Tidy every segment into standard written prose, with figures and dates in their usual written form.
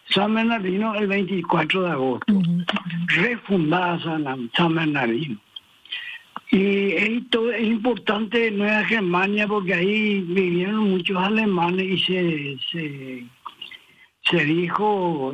San Bernardino el 24 de agosto, refundada San Bernardino. Y esto es importante en Nueva Germania porque ahí vivieron muchos alemanes y se dijo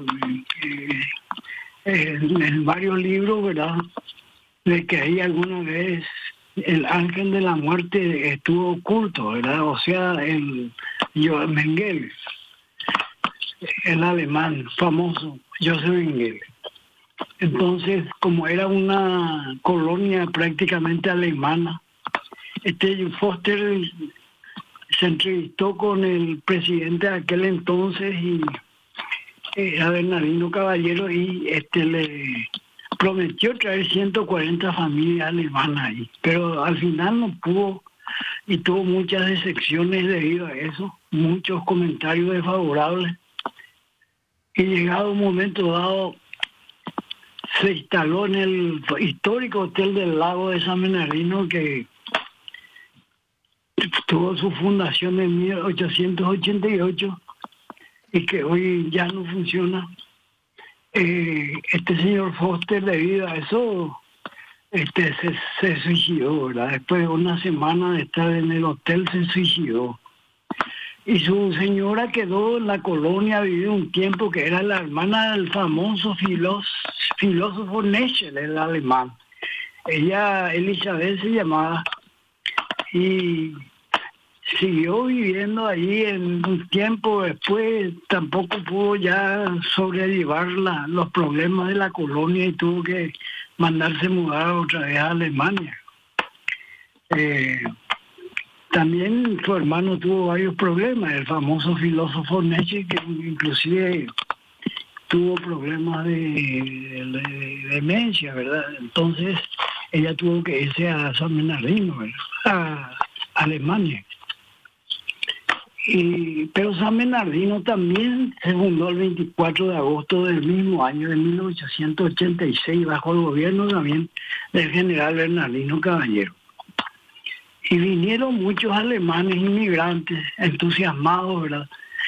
en varios libros, ¿verdad?, de que ahí alguna vez el ángel de la muerte estuvo oculto, ¿verdad? O sea, el Johann Mengele, el alemán famoso, Joseph Mengele. Entonces, como era una colonia prácticamente alemana, Foster se entrevistó con el presidente de aquel entonces y era Bernardino Caballero y le prometió traer 140 familias alemanas ahí, pero al final no pudo y tuvo muchas decepciones debido a eso, muchos comentarios desfavorables. Y llegado un momento dado, se instaló en el histórico Hotel del Lago de San Bernardino, que tuvo su fundación en 1888 y que hoy ya no funciona. Este señor Foster, debido a eso, se suicidó, ¿verdad? Después de una semana de estar en el hotel, se suicidó. Y su señora quedó en la colonia, vivió un tiempo, que era la hermana del famoso filósofo Nietzsche, el alemán. Ella, Elizabeth se llamaba, y siguió viviendo ahí en un tiempo. Después tampoco pudo ya sobrellevar los problemas de la colonia y tuvo que mandarse mudar otra vez a Alemania. También su hermano tuvo varios problemas, el famoso filósofo Nietzsche, que inclusive tuvo problemas de demencia, ¿verdad? Entonces ella tuvo que irse a San Bernardino, ¿verdad?, a Alemania. Pero San Bernardino también se fundó el 24 de agosto del mismo año, de 1886, bajo el gobierno también del general Bernardino Caballero. Y vinieron muchos alemanes inmigrantes entusiasmados, ¿verdad?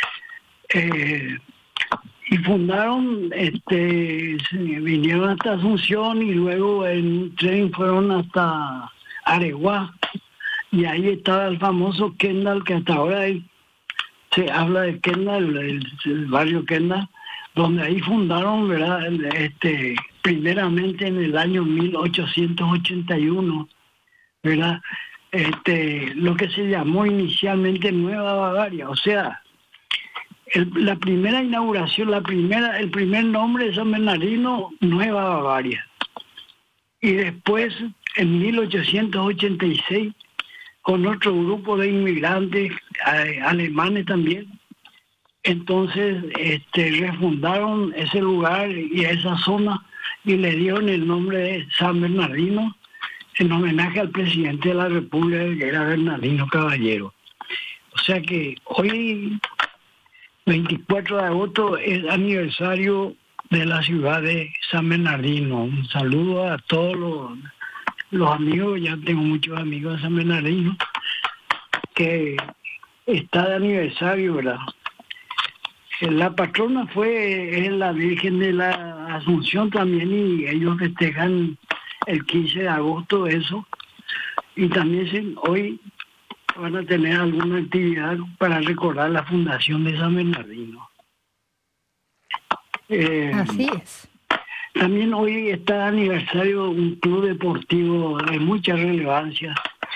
Y fundaron, vinieron hasta Asunción y luego en un tren fueron hasta Areguá. Y ahí estaba el famoso Kendall, que hasta ahora se habla de Kendall, el barrio Kendall, donde ahí fundaron, ¿verdad? Primeramente en el año 1881, ¿verdad?, lo que se llamó inicialmente Nueva Bavaria. O sea, la primera inauguración, el primer nombre de San Bernardino, Nueva Bavaria. Y después, en 1886, con otro grupo de inmigrantes alemanes también, entonces refundaron ese lugar y esa zona y le dieron el nombre de San Bernardino, en homenaje al presidente de la República, que era Bernardino Caballero. O sea que hoy, 24 de agosto, es aniversario de la ciudad de San Bernardino. Un saludo a todos los amigos, ya tengo muchos amigos de San Bernardino, que está de aniversario, ¿verdad? La patrona es la Virgen de la Asunción también, y ellos festejan el 15 de agosto eso. Y también hoy van a tener alguna actividad para recordar la fundación de San Bernardino. Así es. También hoy está de aniversario un club deportivo de mucha relevancia,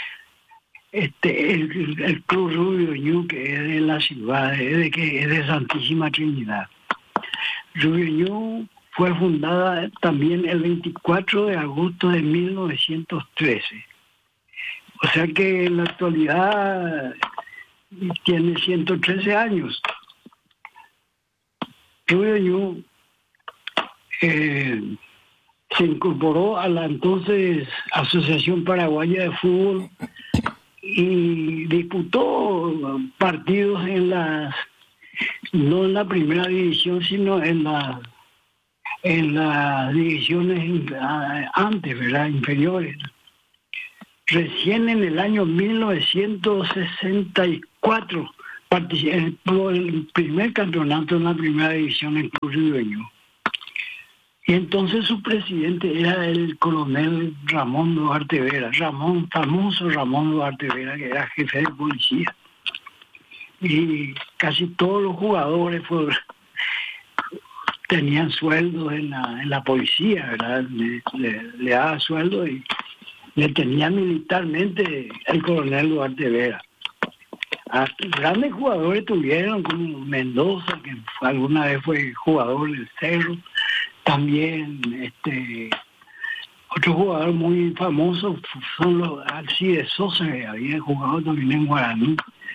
el Club Rubio Ñu, que es de la ciudad, que es de Santísima Trinidad. Rubio Ñu fue fundada también el 24 de agosto de 1913. O sea que en la actualidad tiene 113 años. Rubio Ñu se incorporó a la entonces Asociación Paraguaya de Fútbol y disputó partidos no en la primera división, sino en las divisiones antes, ¿verdad?, inferiores. Recién en el año 1964 Participó en el primer campeonato en la primera división en Club Ribeño. Y entonces su presidente era el coronel Ramón Duarte Vera, famoso Ramón Duarte Vera, que era jefe de policía. Y casi todos los jugadores tenían sueldo en la policía, ¿verdad? Le daba sueldo y le tenía militarmente el coronel Duarte Vera. Grandes jugadores tuvieron, como Mendoza, que alguna vez fue jugador del Cerro. También otro jugador muy famoso son los Alcides Sosa, que había jugado también en Guaraní.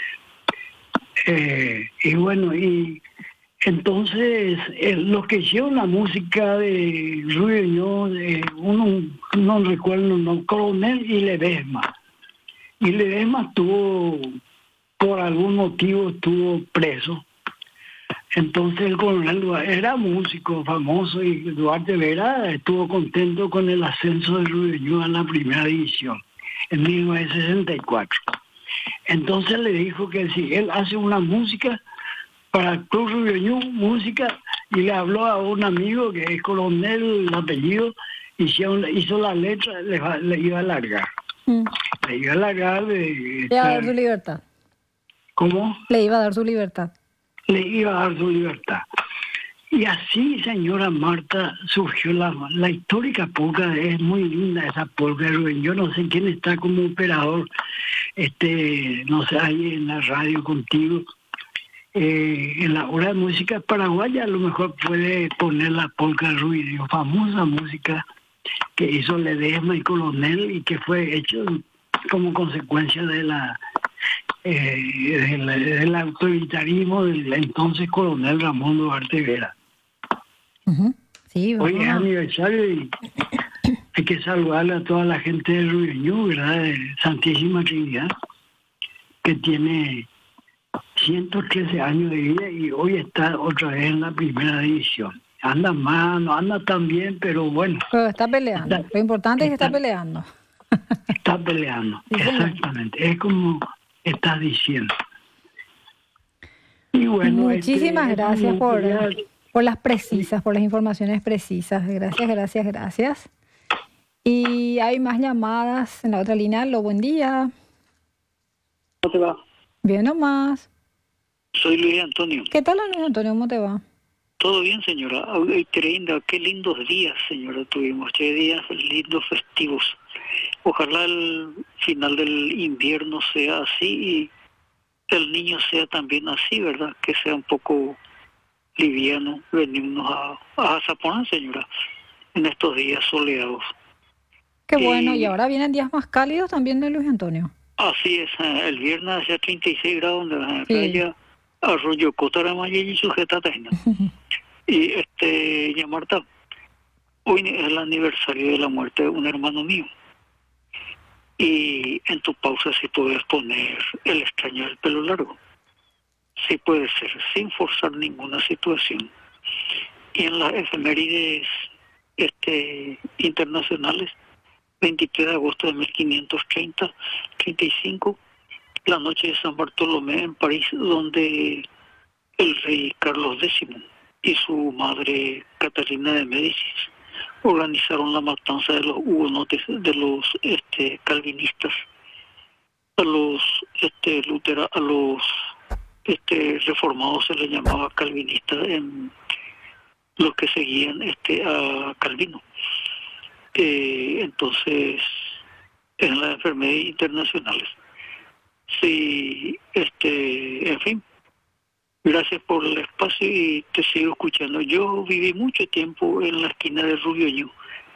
Y bueno, y entonces los que hicieron la música de Ruido, uno no recuerdo, no, Coronel y Ledesma. Y Ledesma por algún motivo estuvo preso. Entonces el coronel era músico famoso y Duarte Vera estuvo contento con el ascenso de Ruido a la primera división en 1964. Entonces le dijo que si él hace una música para el Club Ribeño, música, y le habló a un amigo que es coronel, el apellido, hizo la letra, le iba a largar. Le iba a largar le iba a dar su libertad. ¿Cómo? Le iba a dar su libertad. Le iba a dar su libertad. Y así, señora Marta, surgió la histórica polca. Es muy linda esa polca. Yo no sé quién está como operador, no sé, ahí en la radio contigo. En la hora de música paraguaya a lo mejor puede poner la polca Ruido, famosa música que hizo Ledesma y Coronel y que fue hecho como consecuencia del autoritarismo del entonces coronel Ramón Duarte Vera. Sí, hoy es aniversario y hay que saludarle a toda la gente de Ruido, ¿verdad? De Santísima Trinidad, que tiene 113 años de vida y hoy está otra vez en la primera división. Anda más, no anda tan bien, pero bueno. Pero está peleando. Lo importante es que está peleando. Está peleando, sí, exactamente. Es como estás diciendo. Y bueno, muchísimas gracias por las precisas, por las informaciones precisas. Gracias. Y hay más llamadas en la otra línea. Buen día. ¿Cómo te va? Bien nomás. Soy Luis Antonio. ¿Qué tal, Luis Antonio? ¿Cómo te va? Todo bien, señora. Qué lindos días, señora, tuvimos. Qué días lindos, festivos. Ojalá el final del invierno sea así y el niño sea también así, ¿verdad? Que sea un poco liviano. Venimos a Zapopan, señora, en estos días soleados. Qué bueno. Y ahora vienen días más cálidos también, de Luis Antonio. Así es. El viernes hacía 36 grados en la playa. Arroyo Cotaramaya y Sujetatena. Y ya Marta, hoy es el aniversario de la muerte de un hermano mío. Y en tu pausa si puedes poner El extraño del pelo largo. Sí puede ser, sin forzar ninguna situación. Y en las efemérides internacionales, 23 de agosto de 1535, la noche de San Bartolomé en París, donde el rey Carlos X y su madre Catalina de Médicis organizaron la matanza de los hugonotes, de los calvinistas, a los reformados se les llamaba calvinistas, en los que seguían a Calvino. Entonces, en las enfermedades internacionales. Sí, en fin, gracias por el espacio y te sigo escuchando. Yo viví mucho tiempo en la esquina de Rubioño,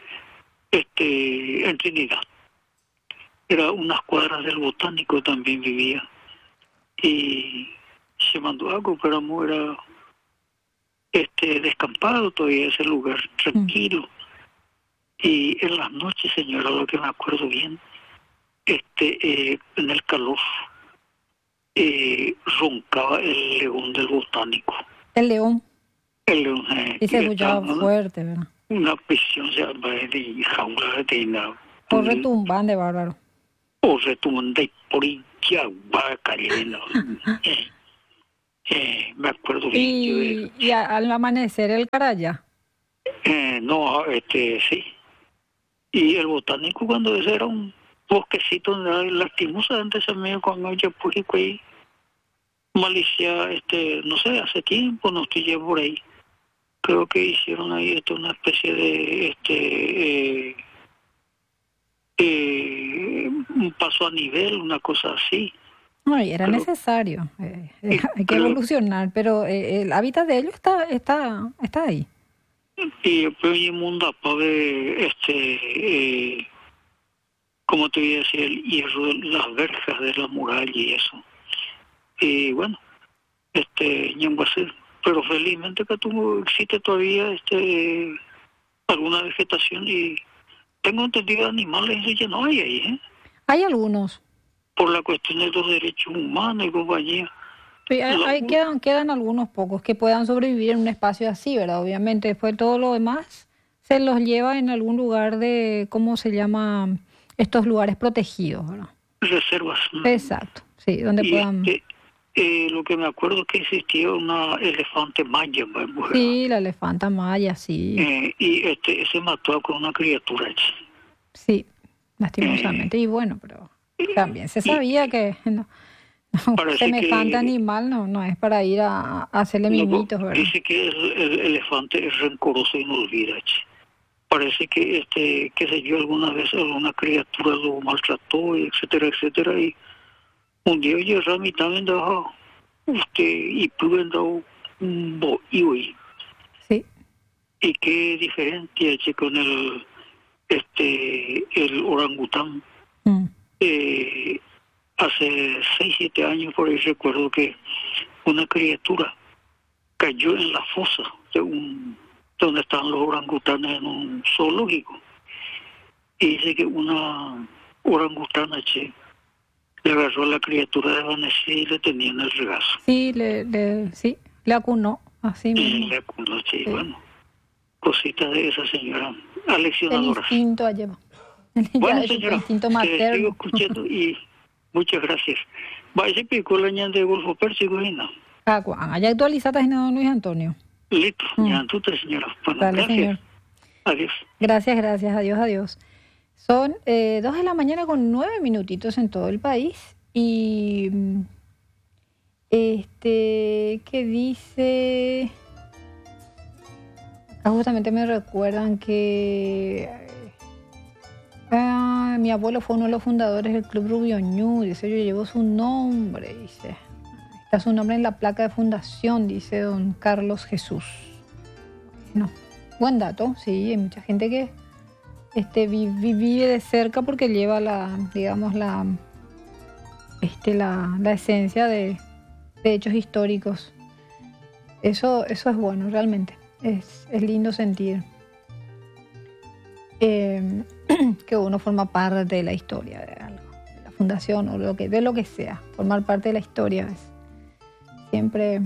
en Trinidad. Era unas cuadras del Botánico también vivía. Y Chemanduaco, pero era descampado todavía ese lugar, tranquilo. Y en las noches, señora, lo que me acuerdo bien, en el calor, roncaba el león del Botánico. ¿El león? El león. Y se escuchaba fuerte, ¿verdad? Una prisión de jaula de una... O retumbante, bárbaro. O retumbante por Iquiagua, cayendo. Me acuerdo bien. Y al amanecer el Caraya. No, sí. Y el botánico, cuando ese era un bosquecito donde lastimosamente se me con ella Pujico ahí, Malicia, no sé, hace tiempo no estoy ya por ahí. Creo que hicieron ahí una especie de un paso a nivel, una cosa así. No, y era necesario. Hay que evolucionar, pero el hábitat de ellos está ahí. Y después en mundo apague como te voy a decir, el hierro, las verjas de la muralla y eso. Y bueno, Ñanguacé, pero felizmente que existe todavía alguna vegetación y tengo entendido animales, eso ya no hay ahí, ¿eh? Hay algunos. Por la cuestión de los derechos humanos y compañía. Sí, quedan algunos pocos que puedan sobrevivir en un espacio así, ¿verdad? Obviamente, después todo lo demás se los lleva en algún lugar de, ¿cómo se llama? Estos lugares protegidos, ¿verdad? Reservas. Exacto, sí, donde puedan... lo que me acuerdo es que existía una elefante maya. Sí, la elefanta maya, sí. Y se mató con una criatura. Sí, lastimosamente. Y bueno, pero también se sabía que... semejante animal no es para ir a hacerle mimitos, ¿verdad? Dice que el elefante es rencoroso y no olvida. Parece que qué sé yo, alguna vez alguna criatura lo maltrató, etcétera, etcétera, y un día yo Rami también dejó y pude dar un boioi. Sí. Y qué diferencia con el orangután. Hace 6, 7 años por ahí recuerdo que una criatura cayó en la fosa donde están los orangutanes en un zoológico. Y dice que una orangutana le agarró a la criatura desvanecida y le tenía en el regazo. Sí, le acunó, así mismo. Le acunó, sí, bueno. Cositas de esa señora, aleccionadora. El instinto lleva. Bueno, señora, instinto materno. Sigo escuchando y muchas gracias. Vaya pico la ñan de Golfo Pérsico y no. Allá actualizadas en don Luis Antonio. Listo, ñan tuta, señora. Bueno, dale, gracias. Señor. Adiós. Gracias, adiós. Son 2 de la mañana con 9 minutitos en todo el país. Y ¿qué dice? Acá justamente me recuerdan que mi abuelo fue uno de los fundadores del Club Rubio Ñu, dice, yo llevo su nombre, dice. Está su nombre en la placa de fundación, dice don Carlos Jesús. No, buen dato, sí, hay mucha gente que vive de cerca porque lleva la esencia de hechos históricos. Eso es bueno, realmente. Es lindo sentir que uno forma parte de la historia de algo, de la fundación o de lo que sea. Formar parte de la historia es siempre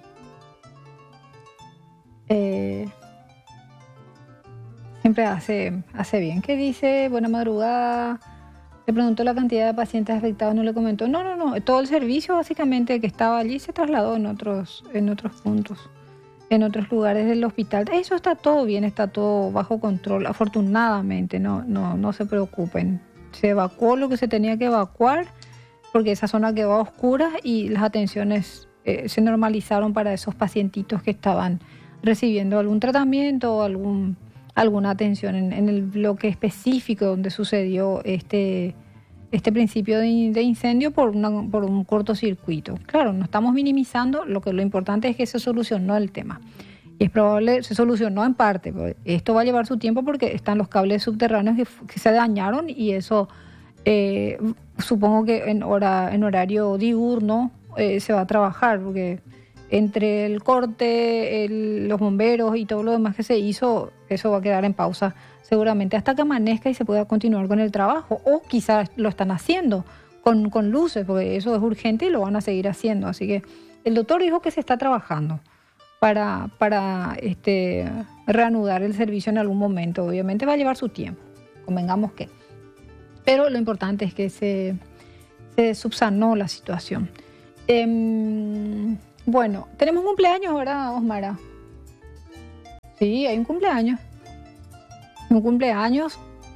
hace bien. ¿Qué dice? Buena madrugada. Le preguntó la cantidad de pacientes afectados, no le comentó. No. Todo el servicio básicamente que estaba allí se trasladó en otros puntos, en otros lugares del hospital. Eso está todo bien, está todo bajo control. Afortunadamente, no se preocupen. Se evacuó lo que se tenía que evacuar porque esa zona quedó a oscuras y las atenciones se normalizaron para esos pacientitos que estaban recibiendo algún tratamiento o alguna atención en el bloque específico donde sucedió este principio de incendio por un cortocircuito. Claro, no estamos minimizando, lo importante es que se solucionó el tema. Y es probable, se solucionó en parte, esto va a llevar su tiempo porque están los cables subterráneos que se dañaron y eso supongo que en horario diurno se va a trabajar porque entre el corte, los bomberos y todo lo demás que se hizo, eso va a quedar en pausa seguramente hasta que amanezca y se pueda continuar con el trabajo. O quizás lo están haciendo con luces, porque eso es urgente y lo van a seguir haciendo. Así que el doctor dijo que se está trabajando para reanudar el servicio en algún momento. Obviamente va a llevar su tiempo, convengamos que. Pero lo importante es que se subsanó la situación. Bueno, tenemos un cumpleaños ahora, Osmara. Sí, hay un cumpleaños. Un cumpleaños.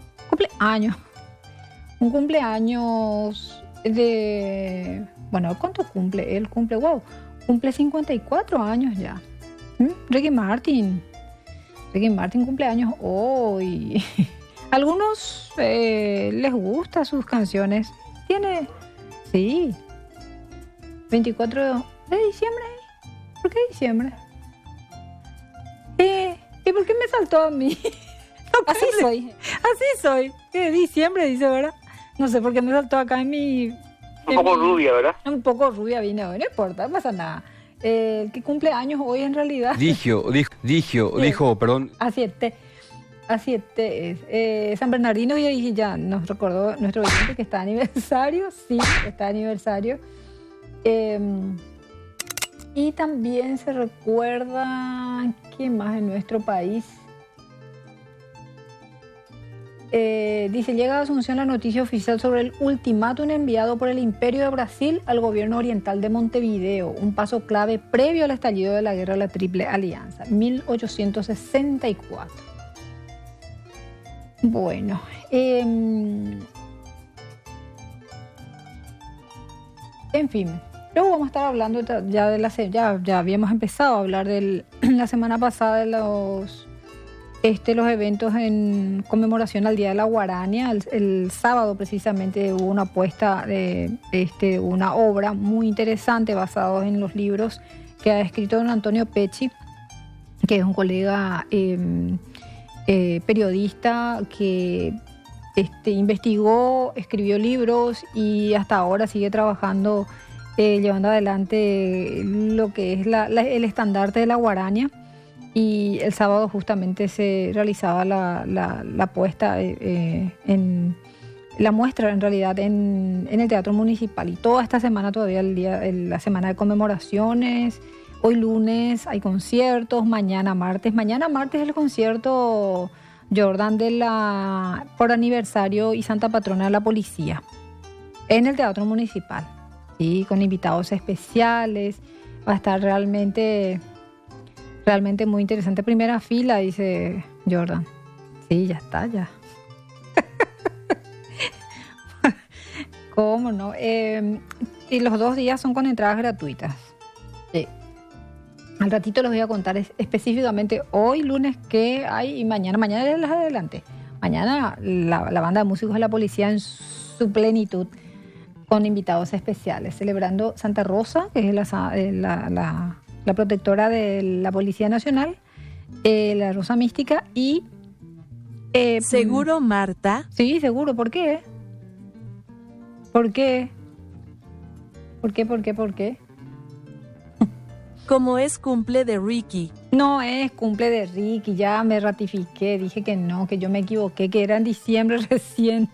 Un cumpleaños de... Bueno, ¿cuánto cumple? Él cumple, wow, cumple 54 años ya. Ricky Martin. Ricky Martin cumpleaños hoy. Algunos les gustan sus canciones. Tiene, sí, 24 de diciembre. ¿Por qué diciembre? ¿Y por qué me saltó a mí? No, así soy. ¿Qué diciembre dice, verdad? No sé por qué me saltó acá en mi... Un poco rubia, ¿verdad? Un poco rubia vine hoy, no importa, no pasa nada. ¿Qué cumpleaños hoy en realidad? Dijo, perdón. Así es. San Bernardino ya nos recordó nuestro oyente que está de aniversario. Sí, está de aniversario. Y también se recuerda, ¿qué más en nuestro país? Dice, llega a Asunción la noticia oficial sobre el ultimátum enviado por el Imperio de Brasil al gobierno oriental de Montevideo, un paso clave previo al estallido de la Guerra de la Triple Alianza, 1864. Bueno, en fin, luego vamos a estar hablando ya de ya habíamos empezado a hablar la semana pasada de los eventos en conmemoración al Día de la Guarania. El sábado precisamente hubo una puesta de una obra muy interesante basada en los libros que ha escrito don Antonio Pecci, que es un colega periodista que investigó, escribió libros y hasta ahora sigue trabajando, llevando adelante lo que es el estandarte de la Guarania. Y el sábado justamente se realizaba la puesta en la muestra en realidad en el Teatro Municipal. Y toda esta semana todavía la semana de conmemoraciones. Hoy lunes hay conciertos, mañana martes es el concierto Jordan por aniversario y Santa Patrona de la Policía en el Teatro Municipal. Sí, con invitados especiales. Va a estar realmente muy interesante. Primera fila, dice Jordan. Sí, ya está, ya. ¿Cómo no? Y los 2 días son con entradas gratuitas. Sí. Al ratito les voy a contar específicamente hoy, lunes, qué hay y mañana ya les adelante. Mañana la banda de músicos de la policía en su plenitud con invitados especiales, celebrando Santa Rosa, que es la protectora de la Policía Nacional, la Rosa Mística y... ¿Seguro, Marta? Sí, seguro. ¿Por qué? ¿Por qué? Como es cumple de Ricky. No es cumple de Ricky, ya me ratifiqué, dije que no, que yo me equivoqué, que era en diciembre recién.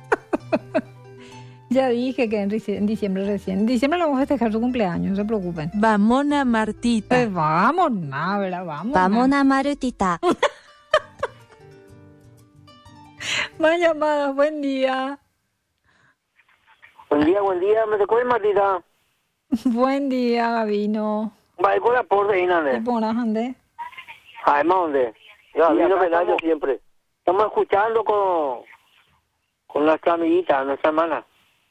Ya dije que en diciembre recién. En diciembre le vamos a festejar su cumpleaños, no se preocupen. Vamona Martita. Pues vamos, ¿verdad? Vamona Martita. Más llamadas, buen día. Buen día, ¿me recuerdas, Martita? Buen día, Gabino. Vale, con la porra ahí, ¿no? ¿Qué pones, Ande? Además, ¿dónde? Gabino Velasco siempre. Estamos escuchando con nuestra amiguita, nuestra hermana.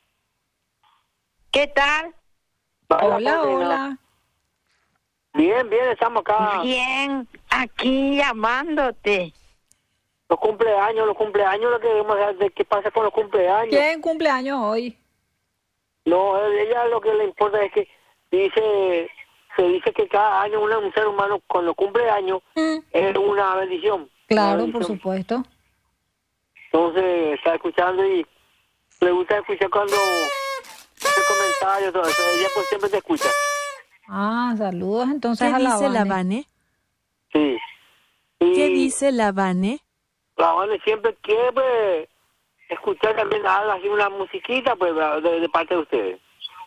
¿Qué tal? Hola. Bien, estamos acá. Bien, aquí llamándote. Los cumpleaños, lo que vemos de qué pasa con los cumpleaños. ¿Quién cumpleaños hoy? No, ella lo que le importa es que se dice que cada año un ser humano con los cumpleaños es una bendición. Claro, una bendición. Por supuesto. Entonces está escuchando y le gusta escuchar cuando hace comentarios, todo eso. Ella pues siempre te escucha. Ah, saludos entonces ¿Qué a la dice la Vane? Sí. ¿Qué dice la Vane? La Vane siempre quiere escuchar también algo así, una musiquita pues de parte de ustedes.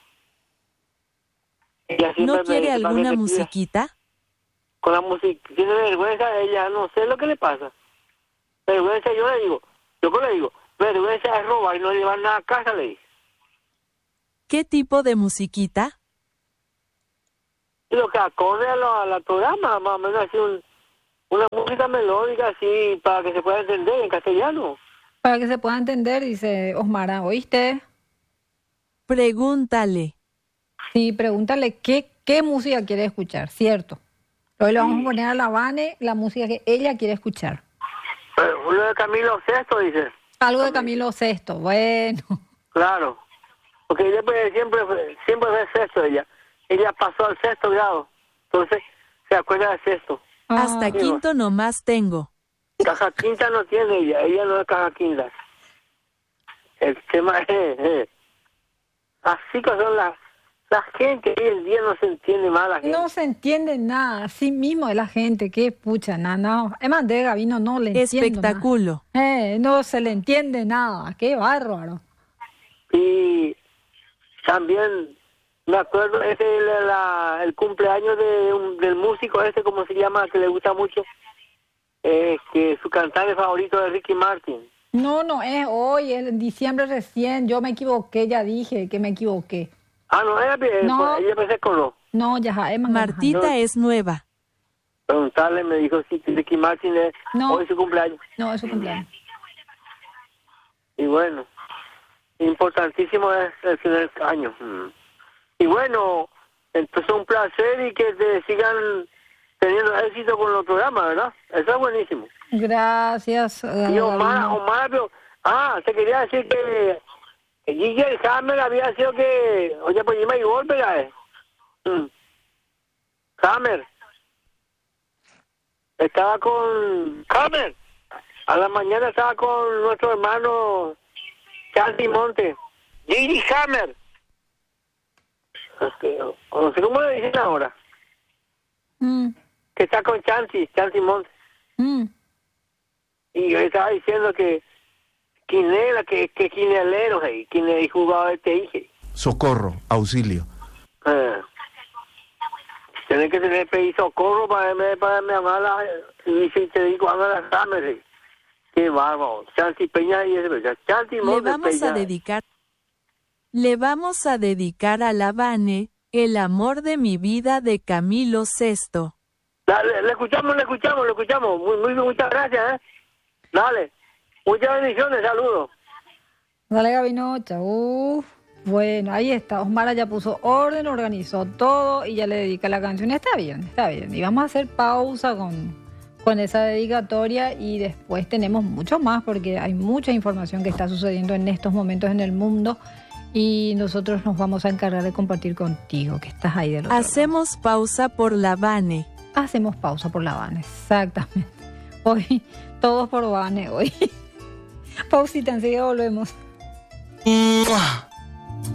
¿No quiere alguna musiquita? Con la música, tiene vergüenza ella, no sé lo que le pasa. Vergüenza, yo le digo, vergüenza es robar y no llevar nada a casa, le digo. ¿Qué tipo de musiquita? lo que acorde al programa, más o menos así una música melódica así para que se pueda entender en castellano. Para que se pueda entender, dice Osmara, ¿oíste? Pregúntale. Sí, pregúntale qué música quiere escuchar, cierto. Hoy le vamos a poner a la Vane la música que ella quiere escuchar. Uno de Camilo Sesto, dice. Algo de Camilo Sesto, bueno. Claro, porque ella pues, siempre fue sexto ella. Ella pasó al 6º grado, entonces se acuerda del sexto. Hasta quinto nomás tengo. Caja quinta no tiene ella no es caja quinta. El tema es así que son la gente hoy en día no se entiende más la gente. No se entiende nada, así mismo de la gente, que pucha, nada. Es más, de Gabino no le entiendo. Espectáculo. No se le entiende nada, qué bárbaro. Y también me acuerdo, ese es el cumpleaños del músico ese, como se llama, que le gusta mucho, que su cantante favorito es Ricky Martin. No, es hoy, es en diciembre recién, yo me equivoqué, ya dije que me equivoqué. Ah, no, ella pensé con no. No, ya, Martita es nueva. Preguntarle, me dijo si Ricky Martin es hoy su cumpleaños. No, es su cumpleaños. Y bueno, importantísimo es el primer año. Y bueno, entonces un placer y que te sigan teniendo éxito con los programas, ¿verdad? Eso es buenísimo. Gracias. Y Omar, te quería decir que Gigi Hammer había sido que, oye, pues me igual, ¿verdad? Hammer. Estaba con Hammer. A la mañana estaba con nuestro hermano Chanti Monte. Gigi Hammer. No sé cómo le dicen ahora. Que está con Chanti Monte. Y yo estaba diciendo que Quinela, que quinelero, y jugador de TIG. Socorro, auxilio. Tienes que tener pedir socorro para amar y si te digo, amar las cámaras. Qué bárbaro. Chanti Peña y ese, Chanti Monte Le vamos a dedicar a la Vane, El amor de mi vida de Camilo Sesto. Le escuchamos. Muchas gracias, Dale. Muchas bendiciones, saludos. Dale, Gabino, chau. Bueno, ahí está. Osmara ya puso orden, organizó todo y ya le dedica la canción. Está bien. Y vamos a hacer pausa con esa dedicatoria y después tenemos mucho más porque hay mucha información que está sucediendo en estos momentos en el mundo y nosotros nos vamos a encargar de compartir contigo, que estás ahí del otro lado. Hacemos pausa por la Vane. Hacemos pausa por la Vane, exactamente. Hoy, todos por Vane, hoy. Pausita, enseguida volvemos.